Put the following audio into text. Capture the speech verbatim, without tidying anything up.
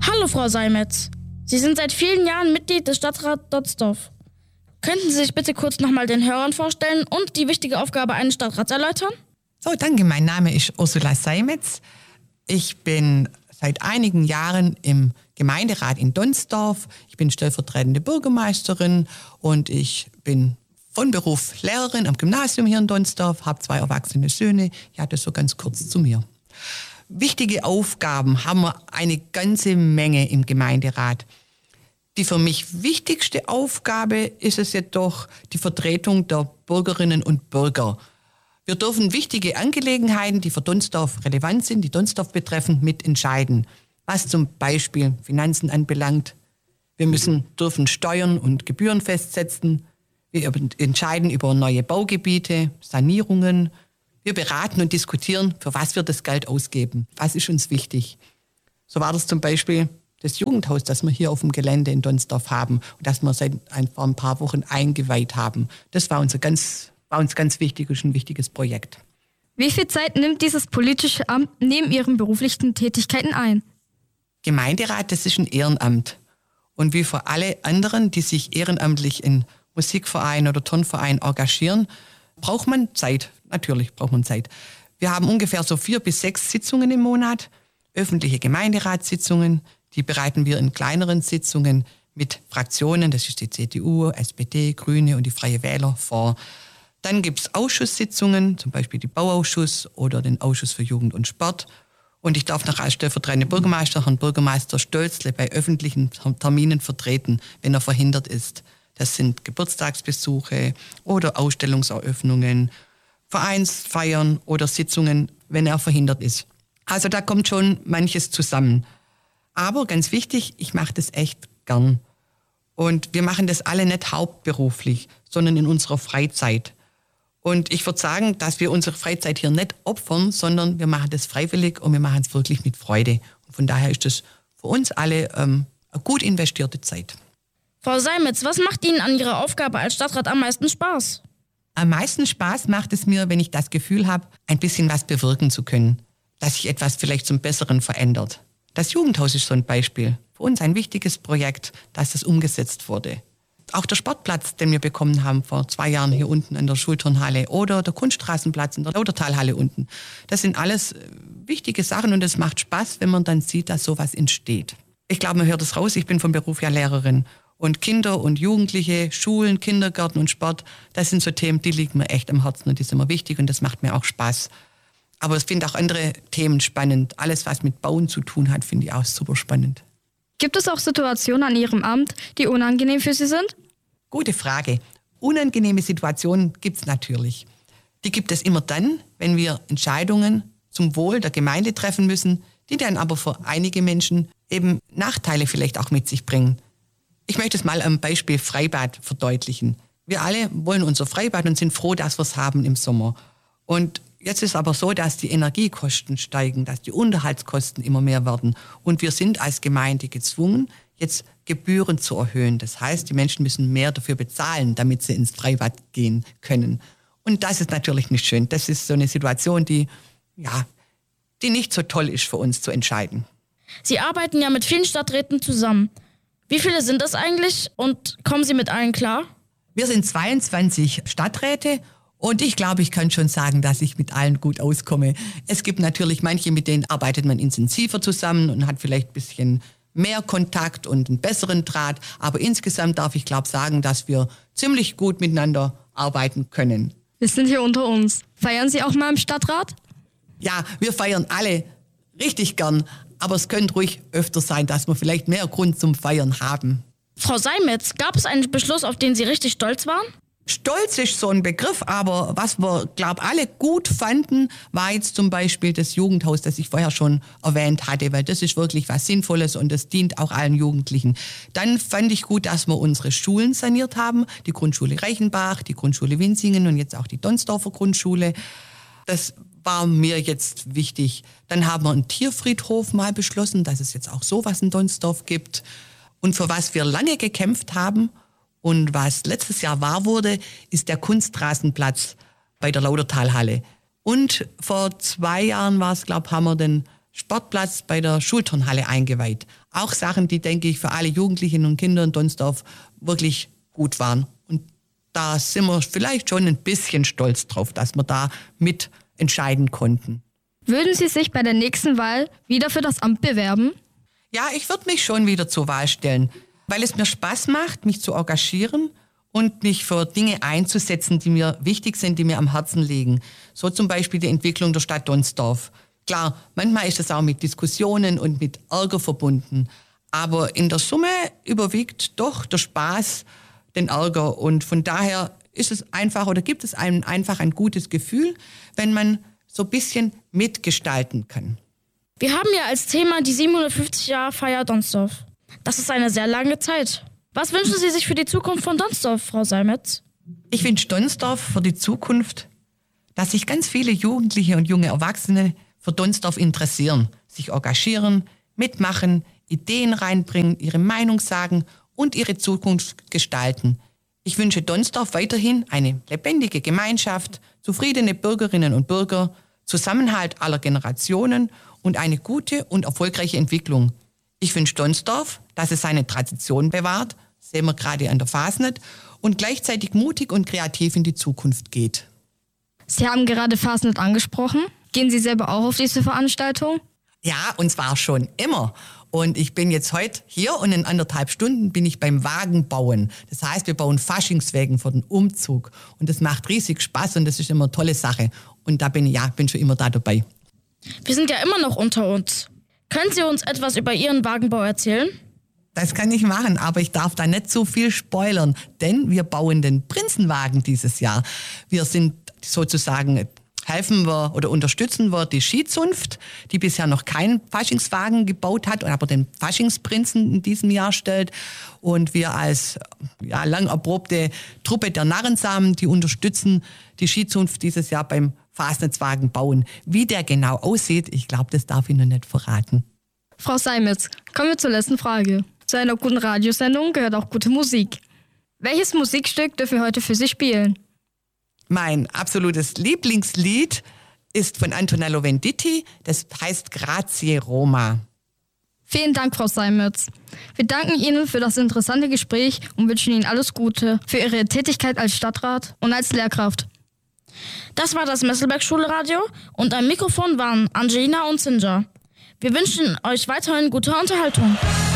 Hallo Frau Seimetz, Sie sind seit vielen Jahren Mitglied des Stadtrats Dotzdorf. Könnten Sie sich bitte kurz nochmal den Hörern vorstellen und die wichtige Aufgabe eines Stadtrats erläutern? So, danke. Mein Name ist Ursula Seimetz. Ich bin seit einigen Jahren im Gemeinderat in Donsdorf. Ich bin stellvertretende Bürgermeisterin und ich bin von Beruf Lehrerin am Gymnasium hier in Donsdorf, habe zwei erwachsene Söhne. Ja, das so ganz kurz zu mir. Wichtige Aufgaben haben wir eine ganze Menge im Gemeinderat. Die für mich wichtigste Aufgabe ist es jedoch die Vertretung der Bürgerinnen und Bürger. Wir dürfen wichtige Angelegenheiten, die für Donsdorf relevant sind, die Donsdorf betreffen, mitentscheiden. Was zum Beispiel Finanzen anbelangt. Wir müssen, dürfen Steuern und Gebühren festsetzen. Wir entscheiden über neue Baugebiete, Sanierungen. Wir beraten und diskutieren, für was wir das Geld ausgeben. Was ist uns wichtig? So war das zum Beispiel das Jugendhaus, das wir hier auf dem Gelände in Donsdorf haben und das wir seit ein, vor ein paar Wochen eingeweiht haben. Das war, unser ganz, war uns ganz wichtig, ist ein wichtiges Projekt. Wie viel Zeit nimmt dieses politische Amt neben Ihren beruflichen Tätigkeiten ein? Gemeinderat, das ist ein Ehrenamt. Und wie für alle anderen, die sich ehrenamtlich in Musikvereinen oder Turnvereinen engagieren, braucht man Zeit. Natürlich braucht man Zeit. Wir haben ungefähr so vier bis sechs Sitzungen im Monat, öffentliche Gemeinderatssitzungen. Die bereiten wir in kleineren Sitzungen mit Fraktionen, das ist die C D U, S P D, Grüne und die Freie Wähler vor. Dann gibt es Ausschusssitzungen, zum Beispiel den Bauausschuss oder den Ausschuss für Jugend und Sport. Und ich darf noch als stellvertretende Bürgermeister Herrn Bürgermeister Stölzle bei öffentlichen Terminen vertreten, wenn er verhindert ist. Das sind Geburtstagsbesuche oder Ausstellungseröffnungen, Vereinsfeiern oder Sitzungen, wenn er verhindert ist. Also da kommt schon manches zusammen. Aber ganz wichtig, ich mache das echt gern. Und wir machen das alle nicht hauptberuflich, sondern in unserer Freizeit. Und ich würde sagen, dass wir unsere Freizeit hier nicht opfern, sondern wir machen das freiwillig und wir machen es wirklich mit Freude. Und von daher ist das für uns alle ähm, eine gut investierte Zeit. Frau Seimetz, was macht Ihnen an Ihrer Aufgabe als Stadtrat am meisten Spaß? Am meisten Spaß macht es mir, wenn ich das Gefühl habe, ein bisschen was bewirken zu können, dass sich etwas vielleicht zum Besseren verändert. Das Jugendhaus ist so ein Beispiel. Für uns ein wichtiges Projekt, dass das umgesetzt wurde. Auch der Sportplatz, den wir bekommen haben vor zwei Jahren hier unten in der Schulturnhalle oder der Kunststraßenplatz in der Lautertalhalle unten. Das sind alles wichtige Sachen und es macht Spaß, wenn man dann sieht, dass sowas entsteht. Ich glaube, man hört es raus, ich bin vom Beruf ja Lehrerin. Und Kinder und Jugendliche, Schulen, Kindergärten und Sport, das sind so Themen, die liegen mir echt am Herzen und die sind mir wichtig und das macht mir auch Spaß. Aber ich finde auch andere Themen spannend. Alles, was mit Bauen zu tun hat, finde ich auch super spannend. Gibt es auch Situationen an Ihrem Amt, die unangenehm für Sie sind? Gute Frage. Unangenehme Situationen gibt es natürlich. Die gibt es immer dann, wenn wir Entscheidungen zum Wohl der Gemeinde treffen müssen, die dann aber für einige Menschen eben Nachteile vielleicht auch mit sich bringen. Ich möchte es mal am Beispiel Freibad verdeutlichen. Wir alle wollen unser Freibad und sind froh, dass wir es haben im Sommer. Und jetzt ist aber so, dass die Energiekosten steigen, dass die Unterhaltskosten immer mehr werden. Und wir sind als Gemeinde gezwungen, jetzt Gebühren zu erhöhen. Das heißt, die Menschen müssen mehr dafür bezahlen, damit sie ins Freibad gehen können. Und das ist natürlich nicht schön. Das ist so eine Situation, die, ja, die nicht so toll ist für uns zu entscheiden. Sie arbeiten ja mit vielen Stadträten zusammen. Wie viele sind das eigentlich und kommen Sie mit allen klar? Wir sind zweiundzwanzig Stadträte und ich glaube, ich kann schon sagen, dass ich mit allen gut auskomme. Es gibt natürlich manche, mit denen arbeitet man intensiver zusammen und hat vielleicht ein bisschen mehr Kontakt und einen besseren Draht. Aber insgesamt darf ich, glaube ich, sagen, dass wir ziemlich gut miteinander arbeiten können. Wir sind hier unter uns. Feiern Sie auch mal im Stadtrat? Ja, wir feiern alle richtig gern. Aber es könnte ruhig öfter sein, dass wir vielleicht mehr Grund zum Feiern haben. Frau Seimetz, gab es einen Beschluss, auf den Sie richtig stolz waren? Stolz ist so ein Begriff, aber was wir, glaube ich, alle gut fanden, war jetzt zum Beispiel das Jugendhaus, das ich vorher schon erwähnt hatte, weil das ist wirklich was Sinnvolles und das dient auch allen Jugendlichen. Dann fand ich gut, dass wir unsere Schulen saniert haben, die Grundschule Reichenbach, die Grundschule Winzingen und jetzt auch die Donsdorfer Grundschule. Das war mir jetzt wichtig. Dann haben wir einen Tierfriedhof mal beschlossen, dass es jetzt auch sowas in Donsdorf gibt. Und für was wir lange gekämpft haben und was letztes Jahr wahr wurde, ist der Kunststraßenplatz bei der Lautertalhalle. Und vor zwei Jahren war es, glaube ich, haben wir den Sportplatz bei der Schulturnhalle eingeweiht. Auch Sachen, die, denke ich, für alle Jugendlichen und Kinder in Donsdorf wirklich gut waren. Und da sind wir vielleicht schon ein bisschen stolz drauf, dass wir da mit entscheiden konnten. Würden Sie sich bei der nächsten Wahl wieder für das Amt bewerben? Ja, ich würde mich schon wieder zur Wahl stellen, weil es mir Spaß macht, mich zu engagieren und mich für Dinge einzusetzen, die mir wichtig sind, die mir am Herzen liegen. So zum Beispiel die Entwicklung der Stadt Donsdorf. Klar, manchmal ist es auch mit Diskussionen und mit Ärger verbunden, aber in der Summe überwiegt doch der Spaß den Ärger und von daher ist es einfach oder gibt es einem einfach ein gutes Gefühl, wenn man so ein bisschen mitgestalten kann. Wir haben ja als Thema die siebenhundertfünfzig Jahre Feier Donsdorf. Das ist eine sehr lange Zeit. Was wünschen Sie sich für die Zukunft von Donsdorf, Frau Seimetz? Ich wünsche Donsdorf für die Zukunft, dass sich ganz viele Jugendliche und junge Erwachsene für Donsdorf interessieren, sich engagieren, mitmachen, Ideen reinbringen, ihre Meinung sagen und ihre Zukunft gestalten. Ich wünsche Donsdorf weiterhin eine lebendige Gemeinschaft, zufriedene Bürgerinnen und Bürger, Zusammenhalt aller Generationen und eine gute und erfolgreiche Entwicklung. Ich wünsche Donsdorf, dass es seine Tradition bewahrt, sehen wir gerade an der Fasnet, und gleichzeitig mutig und kreativ in die Zukunft geht. Sie haben gerade Fasnet angesprochen. Gehen Sie selber auch auf diese Veranstaltung? Ja, und zwar schon immer. Und ich bin jetzt heute hier und in anderthalb Stunden bin ich beim Wagenbauen. Das heißt, wir bauen Faschingswägen für den Umzug. Und das macht riesig Spaß und das ist immer eine tolle Sache. Und da bin ich, ja, bin schon immer da dabei. Wir sind ja immer noch unter uns. Können Sie uns etwas über Ihren Wagenbau erzählen? Das kann ich machen, aber ich darf da nicht so viel spoilern, denn wir bauen den Prinzenwagen dieses Jahr. Wir sind sozusagen... helfen wir oder unterstützen wir die Skizunft, die bisher noch keinen Faschingswagen gebaut hat, aber den Faschingsprinzen in diesem Jahr stellt. Und wir als ja, lang erprobte Truppe der Narrensamen, die unterstützen die Skizunft dieses Jahr beim Fasnetswagen bauen. Wie der genau aussieht, ich glaube, das darf ich noch nicht verraten. Frau Seimetz, kommen wir zur letzten Frage. Zu einer guten Radiosendung gehört auch gute Musik. Welches Musikstück dürfen wir heute für Sie spielen? Mein absolutes Lieblingslied ist von Antonello Venditti, das heißt Grazie Roma. Vielen Dank, Frau Seimetz. Wir danken Ihnen für das interessante Gespräch und wünschen Ihnen alles Gute für Ihre Tätigkeit als Stadtrat und als Lehrkraft. Das war das Messelberg-Schulradio und am Mikrofon waren Angelina und Sinja. Wir wünschen euch weiterhin gute Unterhaltung.